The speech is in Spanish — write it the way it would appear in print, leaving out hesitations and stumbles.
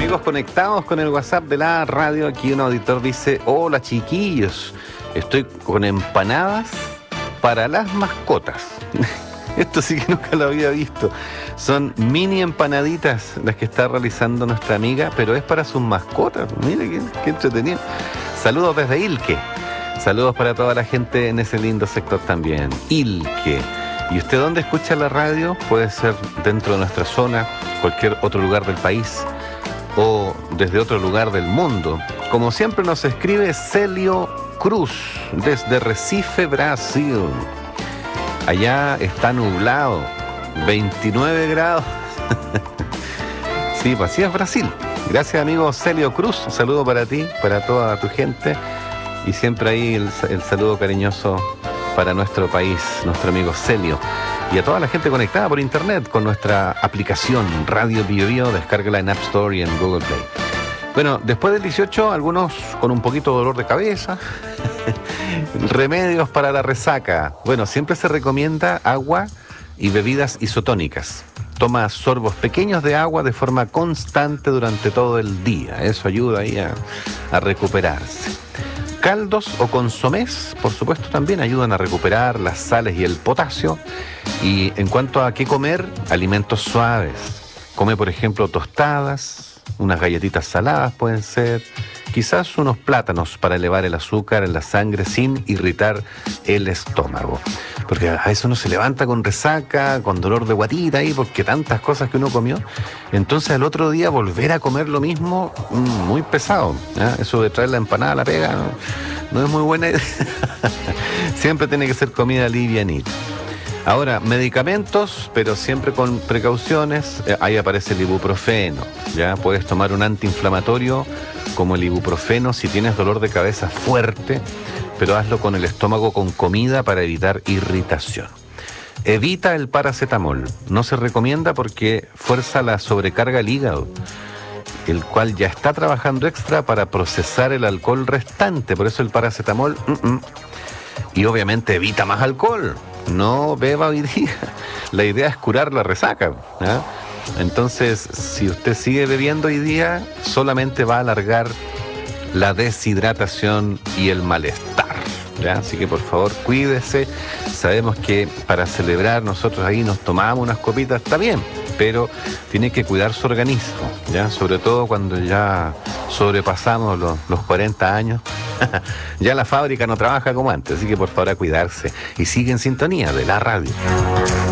Amigos conectados con el WhatsApp de la radio, aquí un auditor dice: hola chiquillos, estoy con empanadas para las mascotas. Esto sí que nunca lo había visto. Son mini empanaditas las que está realizando nuestra amiga, pero es para sus mascotas. Mire qué entretenido. Saludos desde Ilque. Saludos para toda la gente en ese lindo sector también. Ilque. ¿Y usted dónde escucha la radio? Puede ser dentro de nuestra zona, cualquier otro lugar del país o desde otro lugar del mundo. Como siempre nos escribe Celio Cruz desde Recife, Brasil. Allá está nublado, 29 grados. Sí, pues así es Brasil. Gracias, amigo Celio Cruz. Un saludo para ti, para toda tu gente. Y siempre ahí el saludo cariñoso para nuestro país, nuestro amigo Celio. Y a toda la gente conectada por internet con nuestra aplicación Radio Bio Bio, descárgala en App Store y en Google Play. Bueno, después del 18, algunos con un poquito de dolor de cabeza. Remedios para la resaca. Bueno, siempre se recomienda agua y bebidas isotónicas. Toma sorbos pequeños de agua de forma constante durante todo el día. Eso ayuda ahí a recuperarse. Caldos o consomés, por supuesto, también ayudan a recuperar las sales y el potasio. Y en cuanto a qué comer, alimentos suaves. Come, por ejemplo, tostadas, unas galletitas saladas pueden ser, quizás unos plátanos para elevar el azúcar en la sangre sin irritar el estómago. Porque a veces uno se levanta con resaca, con dolor de guatita ahí, porque tantas cosas que uno comió. Entonces al otro día volver a comer lo mismo, muy pesado. Eso de traer la empanada a la pega no es muy buena idea. Siempre tiene que ser comida livianita. Ahora, medicamentos, pero siempre con precauciones. Ahí aparece el ibuprofeno. Ya puedes tomar un antiinflamatorio como el ibuprofeno si tienes dolor de cabeza fuerte, pero hazlo con el estómago con comida para evitar irritación. Evita el paracetamol. No se recomienda porque fuerza la sobrecarga al hígado, el cual ya está trabajando extra para procesar el alcohol restante. Por eso el paracetamol. Y obviamente evita más alcohol. No beba hoy día. La idea es curar la resaca. Entonces, si usted sigue bebiendo hoy día, solamente va a alargar la deshidratación y el malestar. ¿Ya? Así que por favor cuídese. Sabemos que para celebrar nosotros ahí nos tomamos unas copitas, está bien, pero tiene que cuidar su organismo, ¿ya? Sobre todo cuando ya sobrepasamos los 40 años. Ya la fábrica no trabaja como antes, así que por favor a cuidarse y sigue en sintonía de la radio.